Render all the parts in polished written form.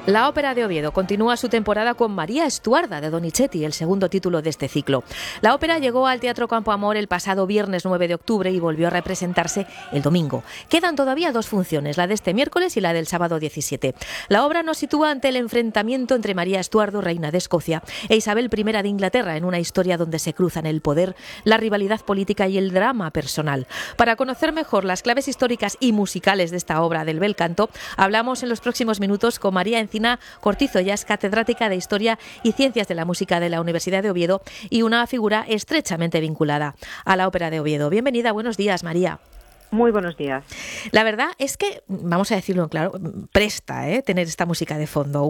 La Ópera de Oviedo continúa su temporada con María Estuarda de Donizetti, el segundo título de este ciclo. La ópera llegó al Teatro Campo Amor el pasado viernes 9 de octubre y volvió a representarse el domingo. Quedan todavía dos funciones, la de este miércoles y la del sábado 17. La obra nos sitúa ante el enfrentamiento entre María Estuardo, reina de Escocia, e Isabel I de Inglaterra, en una historia donde se cruzan el poder, la rivalidad política y el drama personal. Para conocer mejor las claves históricas y musicales de esta obra del bel canto, hablamos en los próximos minutos con María Encina Cortizo. Ella es catedrática de Historia y Ciencias de la Música de la Universidad de Oviedo y una figura estrechamente vinculada a la Ópera de Oviedo. Bienvenida, buenos días, María. Muy buenos días. La verdad es que, vamos a decirlo claro, presta tener esta música de fondo,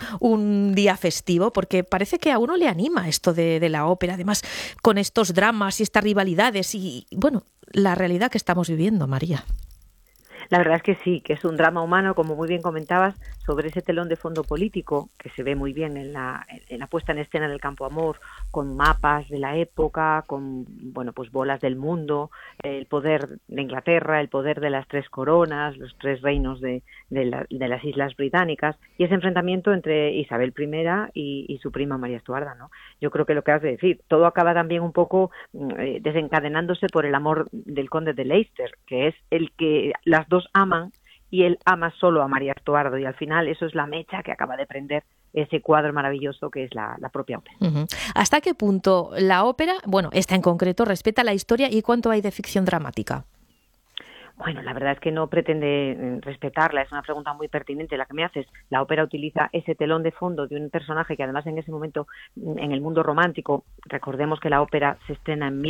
un día festivo, porque parece que a uno le anima esto de la ópera, además con estos dramas y estas rivalidades y, bueno, la realidad que estamos viviendo, María. La verdad es que sí, que es un drama humano, como muy bien comentabas, sobre ese telón de fondo político que se ve muy bien en la puesta en escena del Campo Amor, con mapas de la época, con pues bolas del mundo, el poder de Inglaterra, el poder de las tres coronas, los tres reinos de las Islas Británicas, y ese enfrentamiento entre Isabel I y su prima María Estuarda, ¿no? Yo creo que lo que has de decir, todo acaba también un poco desencadenándose por el amor del conde de Leicester, que es el que las dos aman, y él ama solo a María Estuardo, y al final eso es la mecha que acaba de prender ese cuadro maravilloso que es la propia ópera. Uh-huh. ¿Hasta qué punto la ópera, esta en concreto, respeta la historia y cuánto hay de ficción dramática? Bueno, la verdad es que no pretende respetarla, es una pregunta muy pertinente la que me haces. La ópera utiliza ese telón de fondo de un personaje que además en ese momento, en el mundo romántico, recordemos que la ópera se estrena en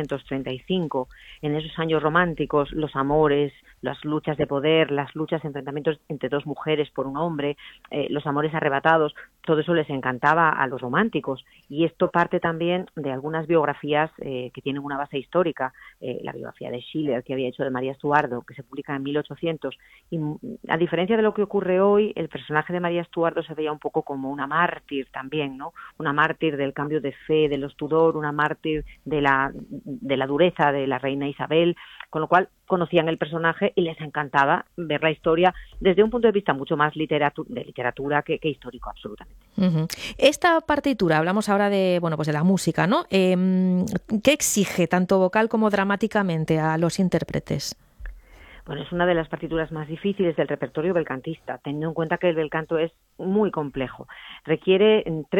1835, en esos años románticos, los amores, las luchas de poder, las luchas, enfrentamientos entre dos mujeres por un hombre, los amores arrebatados, todo eso les encantaba a los románticos, y esto parte también de algunas biografías que tienen una base histórica, la biografía de Schiller que había hecho de María Estuardo, que se publica en 1800, y a diferencia de lo que ocurre hoy, el personaje de María Estuardo se veía un poco como una mártir también, ¿no? Una mártir del cambio de fe de los Tudor, una mártir de la dureza de la reina Isabel, con lo cual conocían el personaje y les encantaba ver la historia desde un punto de vista mucho más de literatura que histórico, absolutamente. Uh-huh. Esta partitura, hablamos ahora de de la música, ¿no? ¿Qué exige tanto vocal como dramáticamente a los intérpretes? Bueno, es una de las partituras más difíciles del repertorio belcantista, teniendo en cuenta que el belcanto es muy complejo. Requiere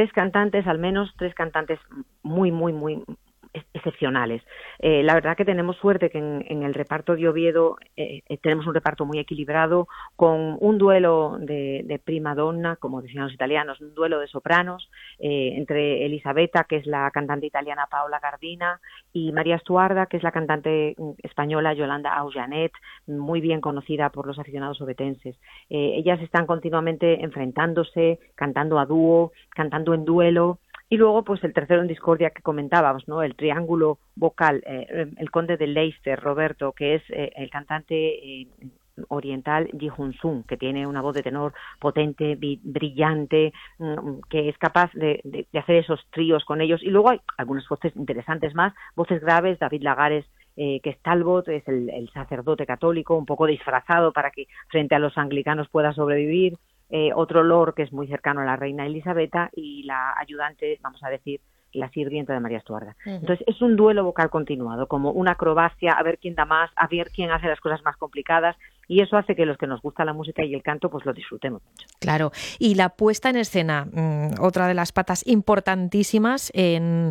al menos tres cantantes muy excepcionales. La verdad que tenemos suerte que en el reparto de Oviedo tenemos un reparto muy equilibrado, con un duelo de prima donna, como decían los italianos, un duelo de sopranos entre Elisabetta, que es la cantante italiana Paola Gardina, y María Estuarda, que es la cantante española Yolanda Aujanet, muy bien conocida por los aficionados ovetenses. Ellas están continuamente enfrentándose, cantando a dúo, cantando en duelo. Y luego, pues el tercero en discordia que comentábamos, ¿no? El triángulo vocal, el conde de Leicester, Roberto, que es el cantante oriental Ji Hun-sung, que tiene una voz de tenor potente, brillante, que es capaz de hacer esos tríos con ellos. Y luego hay algunas voces interesantes más, voces graves, David Lagares, que es Talbot, es el sacerdote católico, un poco disfrazado para que frente a los anglicanos pueda sobrevivir. Otro lord que es muy cercano a la reina Elisabetta, y la ayudante, vamos a decir, la sirvienta de María Estuarda. Uh-huh. Entonces es un duelo vocal continuado, como una acrobacia, a ver quién da más, a ver quién hace las cosas más complicadas, y eso hace que los que nos gusta la música y el canto pues lo disfrutemos mucho. Claro, y la puesta en escena, otra de las patas importantísimas en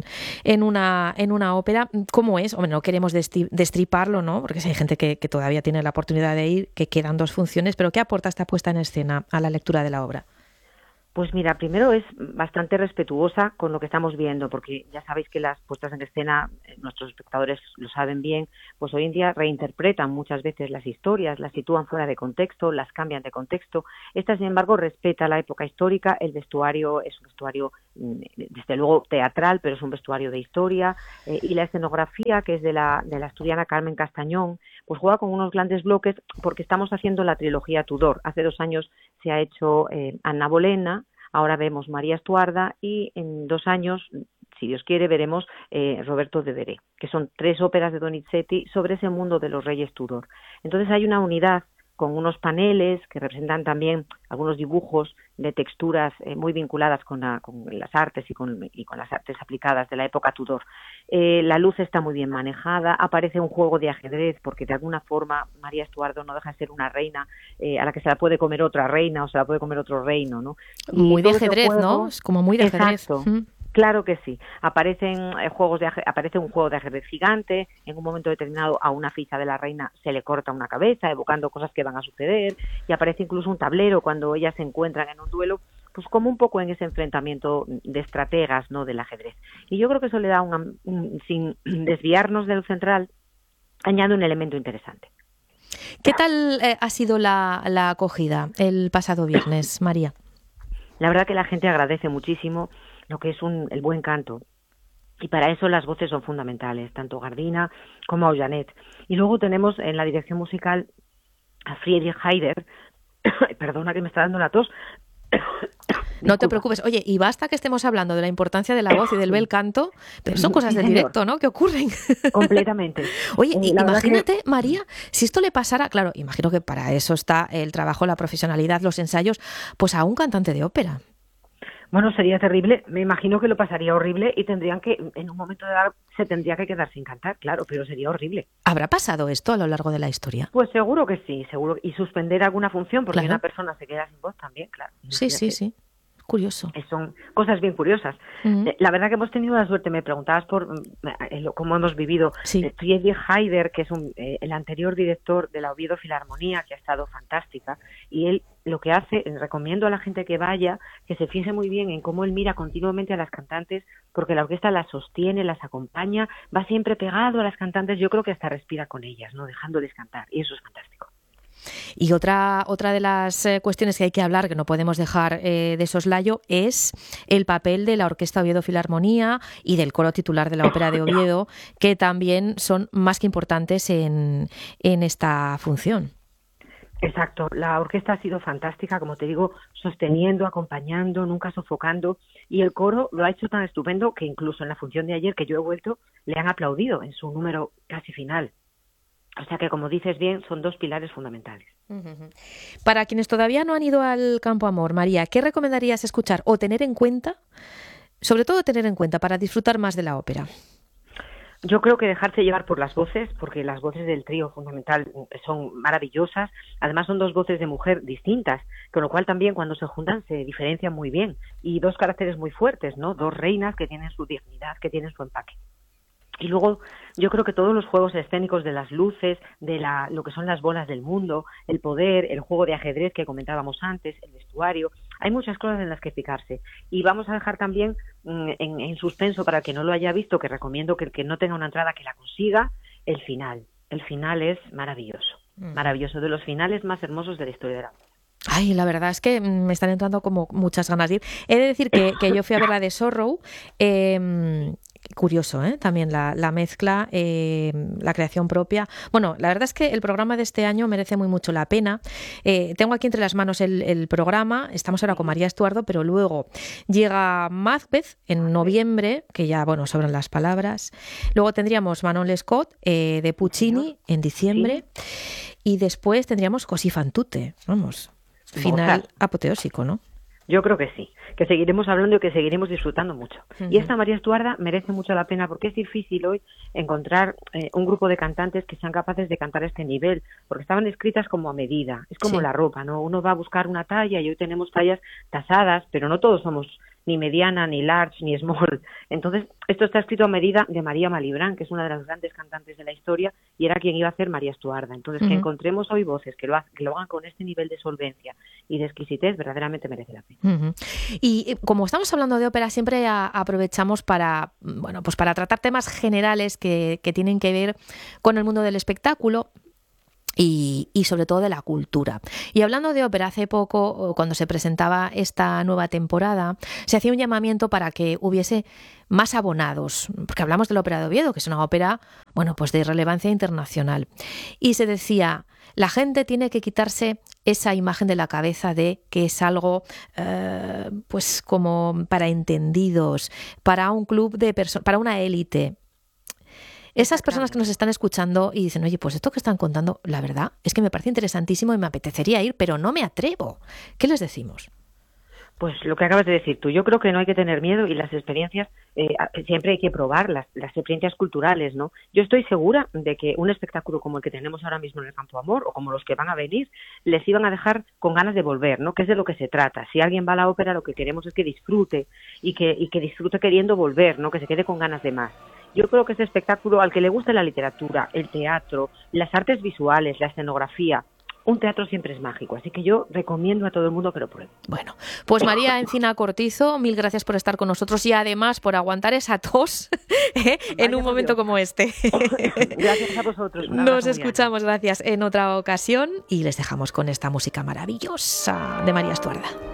una ópera, ¿cómo es? Hombre, no queremos destriparlo, ¿no? Porque si hay gente que todavía tiene la oportunidad de ir, que quedan dos funciones, pero ¿qué aporta esta puesta en escena a la lectura de la obra? Pues mira, primero es bastante respetuosa con lo que estamos viendo, porque ya sabéis que las puestas en escena, nuestros espectadores lo saben bien, pues hoy en día reinterpretan muchas veces las historias, las sitúan fuera de contexto, las cambian de contexto. Esta, sin embargo, respeta la época histórica, el vestuario es un vestuario, desde luego, teatral, pero es un vestuario de historia, y la escenografía, que es de la asturiana Carmen Castañón, pues juega con unos grandes bloques, porque estamos haciendo la trilogía Tudor. Hace 2 años se ha hecho Anna Bolena, ahora vemos María Estuarda, y en 2 años, si Dios quiere, veremos Roberto de Veré, que son 3 óperas de Donizetti sobre ese mundo de los reyes Tudor. Entonces hay una unidad con unos paneles que representan también algunos dibujos de texturas muy vinculadas con las artes y con las artes aplicadas de la época Tudor. La luz está muy bien manejada, aparece un juego de ajedrez, porque de alguna forma María Estuardo no deja de ser una reina a la que se la puede comer otra reina o se la puede comer otro reino, ¿no? Muy de ajedrez, ¿no? Es como muy de ajedrez. Exacto. Claro que sí. Aparece un juego de ajedrez gigante. En un momento determinado a una ficha de la reina se le corta una cabeza, evocando cosas que van a suceder. Y aparece incluso un tablero cuando ellas se encuentran en un duelo, pues como un poco en ese enfrentamiento de estrategas, ¿no?, del ajedrez. Y yo creo que eso le da sin desviarnos del central, añade un elemento interesante. ¿Qué tal ha sido la acogida el pasado viernes, María? La verdad que la gente agradece muchísimo lo que es el buen canto. Y para eso las voces son fundamentales, tanto Gardina como Aujanet. Y luego tenemos en la dirección musical a Friedrich Heider. Perdona que me está dando la tos. No te preocupes. Oye, y basta que estemos hablando de la importancia de la voz y del bel canto, pero son cosas del directo, ¿no?, que ocurren. Completamente. Oye, imagínate, María, si esto le pasara, claro, imagino que para eso está el trabajo, la profesionalidad, los ensayos, pues a un cantante de ópera. Bueno, sería terrible. Me imagino que lo pasaría horrible y tendrían que, en un momento dado, se tendría que quedar sin cantar, claro, pero sería horrible. ¿Habrá pasado esto a lo largo de la historia? Pues seguro que sí, seguro. Y suspender alguna función porque una persona se queda sin voz también, claro. Sí. Curioso. Son cosas bien curiosas. La verdad que hemos tenido la suerte, me preguntabas por cómo hemos vivido. Sí. Friedrich Heider, que es el anterior director de la Oviedo Filarmonía, que ha estado fantástica, y él lo que hace, recomiendo a la gente que vaya, que se fije muy bien en cómo él mira continuamente a las cantantes, porque la orquesta las sostiene, las acompaña, va siempre pegado a las cantantes, yo creo que hasta respira con ellas, ¿no?, dejándoles cantar, y eso es fantástico. Y otra de las cuestiones que hay que hablar, que no podemos dejar de soslayo, es el papel de la Orquesta Oviedo Filarmonía y del coro titular de la Ópera de Oviedo, que también son más que importantes en esta función. Exacto, la orquesta ha sido fantástica, como te digo, sosteniendo, acompañando, nunca sofocando, y el coro lo ha hecho tan estupendo que incluso en la función de ayer, que yo he vuelto, le han aplaudido en su número casi final. O sea que, como dices bien, son dos pilares fundamentales. Para quienes todavía no han ido al Campo Amor, María, ¿qué recomendarías escuchar o tener en cuenta, sobre todo tener en cuenta, para disfrutar más de la ópera? Yo creo que dejarse llevar por las voces, porque las voces del trío fundamental son maravillosas. Además son dos voces de mujer distintas, con lo cual también cuando se juntan se diferencian muy bien. Y dos caracteres muy fuertes, ¿no? Dos reinas que tienen su dignidad, que tienen su empaque. Y luego yo creo que todos los juegos escénicos de las luces, de lo que son las bolas del mundo, el poder, el juego de ajedrez que comentábamos antes, el vestuario, hay muchas cosas en las que fijarse. Y vamos a dejar también en suspenso, para el que no lo haya visto, que recomiendo que el que no tenga una entrada que la consiga, el final. El final es maravilloso, maravilloso, de los finales más hermosos de la historia de la ópera. Ay, la verdad es que me están entrando como muchas ganas de ir. He de decir que yo fui a ver la de Sorrow. Curioso, también la mezcla, la creación propia. Bueno, la verdad es que el programa de este año merece mucho la pena. Tengo aquí entre las manos el programa. Estamos ahora con María Estuardo, pero luego llega Macbeth en noviembre, que ya, bueno, sobran las palabras. Luego tendríamos Manon Lescaut de Puccini en diciembre. Sí. Y después tendríamos Così fan tutte, vamos, final apoteósico, ¿no? Yo creo que sí, que seguiremos hablando y que seguiremos disfrutando mucho. Y esta María Estuarda merece mucho la pena, porque es difícil hoy encontrar un grupo de cantantes que sean capaces de cantar a este nivel, porque estaban escritas como a medida. Es como la ropa, ¿no? Uno va a buscar una talla y hoy tenemos tallas tasadas, pero no todos somos ni mediana, ni large, ni small. Entonces, esto está escrito a medida de María Malibran, que es una de las grandes cantantes de la historia, y era quien iba a hacer María Estuarda. Entonces, que encontremos hoy voces que lo hagan con este nivel de solvencia y de exquisitez, verdaderamente merece la pena. Y como estamos hablando de ópera, siempre aprovechamos para tratar temas generales que tienen que ver con el mundo del espectáculo. Y sobre todo de la cultura. Y hablando de ópera, hace poco, cuando se presentaba esta nueva temporada, se hacía un llamamiento para que hubiese más abonados, porque hablamos de la Ópera de Oviedo, que es una ópera, bueno, pues de relevancia internacional. Y se decía, la gente tiene que quitarse esa imagen de la cabeza de que es algo, pues como para entendidos, para un club de personas, para una élite. Esas personas que nos están escuchando y dicen, oye, pues esto que están contando, la verdad es que me parece interesantísimo y me apetecería ir, pero no me atrevo. ¿Qué les decimos? Pues lo que acabas de decir tú, yo creo que no hay que tener miedo y las experiencias siempre hay que probar, las experiencias culturales, ¿no? Yo estoy segura de que un espectáculo como el que tenemos ahora mismo en el Campo Amor o como los que van a venir, les iban a dejar con ganas de volver, ¿no? Que es de lo que se trata. Si alguien va a la ópera, lo que queremos es que disfrute y que disfrute queriendo volver, ¿no? Que se quede con ganas de más. Yo creo que ese espectáculo, al que le guste la literatura, el teatro, las artes visuales, la escenografía, un teatro siempre es mágico, así que yo recomiendo a todo el mundo que lo pruebe. Bueno, pues María Encina Cortizo, mil gracias por estar con nosotros y además por aguantar esa tos en un momento como este. Gracias a vosotros. Nos escuchamos, gracias, en otra ocasión y les dejamos con esta música maravillosa de María Estuarda.